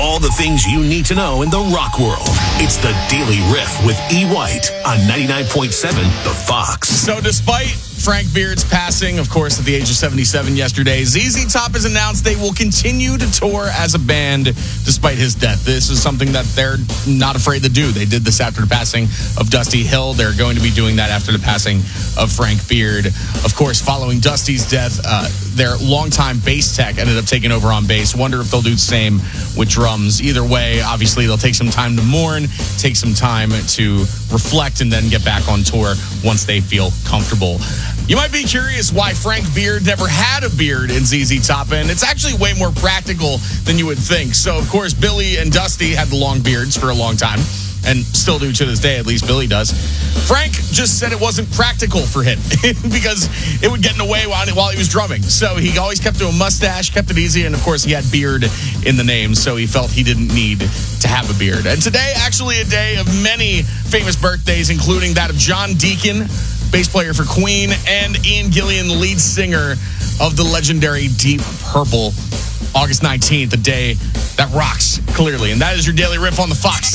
all the things you need to know in the rock world. It's the Daily Riff with E. White on 99.7 The Fox. So despite Frank Beard's passing, of course, at the age of 77 yesterday, ZZ Top has announced they will continue to tour as a band despite his death. This is something that they're not afraid to do. They did this after the passing of Dusty Hill. They're going to be doing that after the passing of Frank Beard. Of course, following Dusty's death, their longtime bass tech ended up taking over on bass. Wonder if they'll do the same with drums. Either way, obviously, they'll take some time to mourn, take some time to reflect, and then get back on tour once they feel comfortable. You might be curious why Frank Beard never had a beard in ZZ Top, and it's actually way more practical than you would think. So, of course, Billy and Dusty had the long beards for a long time, and still do to this day, at least Billy does. Frank just said it wasn't practical for him because it would get in the way while he was drumming. So he always kept to a mustache, kept it easy, and of course he had beard in the name, so he felt he didn't need to have a beard. And today, actually a day of many famous birthdays, including that of John Deacon, bass player for Queen, and Ian Gillan, the lead singer of the legendary Deep Purple. August 19th, a day that rocks, clearly. And that is your Daily Riff on the Fox.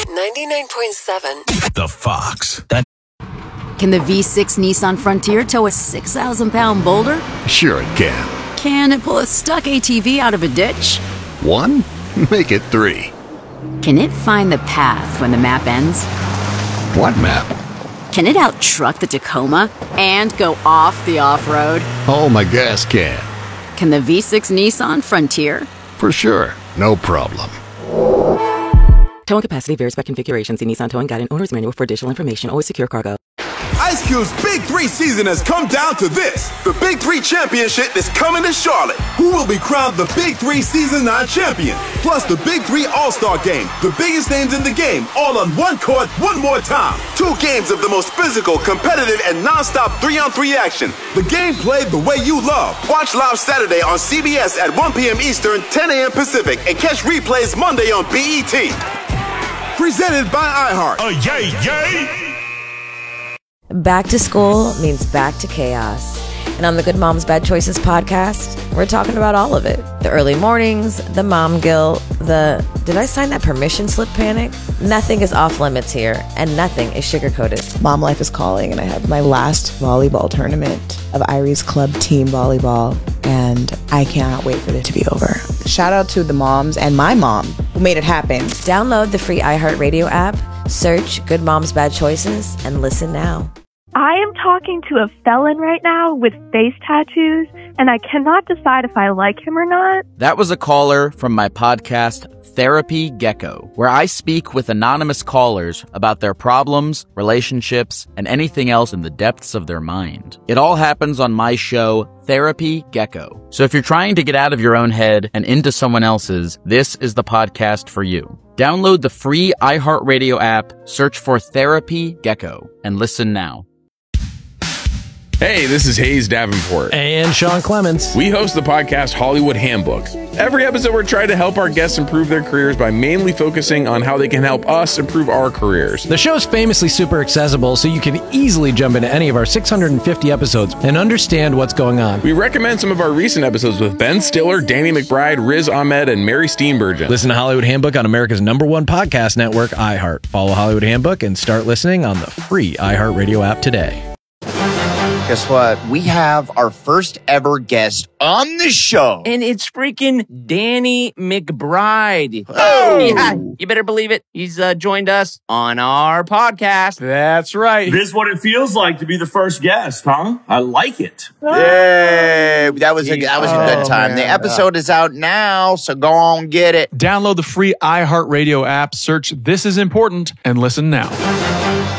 99.7. The Fox. Can the V6 Nissan Frontier tow a 6,000-pound boulder? Sure it can. Can it pull a stuck ATV out of a ditch? 1? Make it 3. Can it find the path when the map ends? What map? Can it out-truck the Tacoma and go off the off-road? Oh, my gas can. Can the V6 Nissan Frontier? For sure. No problem. Towing capacity varies by configuration. See Nissan Towing Guide and Owner's Manual for additional information. Always secure cargo. Ice Cube's Big 3 season has come down to this. The Big 3 Championship is coming to Charlotte. Who will be crowned the Big 3 Season 9 champion? Plus the Big 3 All-Star Game. The biggest names in the game, all on one court, one more time. 2 games of the most physical, competitive, and non-stop 3-on-3 action. The game played the way you love. Watch live Saturday on CBS at 1 p.m. Eastern, 10 a.m. Pacific, and catch replays Monday on BET. Presented by iHeart. Oh, yay, yay! Back to school means back to chaos. And on the Good Moms Bad Choices podcast, we're talking about all of it. The early mornings, the mom guilt, the did I sign that permission slip panic? Nothing is off limits here, and nothing is sugar-coated. Mom life is calling, and I have my last volleyball tournament of Irie's Club team volleyball, and I cannot wait for it to be over. Shout out to the moms and my mom who made it happen. Download the free iHeartRadio app, search Good Moms Bad Choices, and listen now. I am talking to a felon right now with face tattoos, and I cannot decide if I like him or not. That was a caller from my podcast, Therapy Gecko, where I speak with anonymous callers about their problems, relationships, and anything else in the depths of their mind. It all happens on my show, Therapy Gecko. So if you're trying to get out of your own head and into someone else's, this is the podcast for you. Download the free iHeartRadio app, search for Therapy Gecko, and listen now. Hey, this is Hayes Davenport. And Sean Clements. We host the podcast Hollywood Handbook. Every episode, we're trying to help our guests improve their careers by mainly focusing on how they can help us improve our careers. The show's famously super accessible, so you can easily jump into any of our 650 episodes and understand what's going on. We recommend some of our recent episodes with Ben Stiller, Danny McBride, Riz Ahmed, and Mary Steenburgen. Listen to Hollywood Handbook on America's #1 podcast network, iHeart. Follow Hollywood Handbook and start listening on the free iHeartRadio app today. Guess what? We have our first ever guest on the show. And it's freaking Danny McBride. Oh! Yeah, you better believe it. He's joined us on our podcast. That's right. This is what it feels like to be the first guest, huh? I like it. Yay! That was a good time. Man. The episode is out now, so go on, get it. Download the free iHeartRadio app, search This Is Important, and listen now.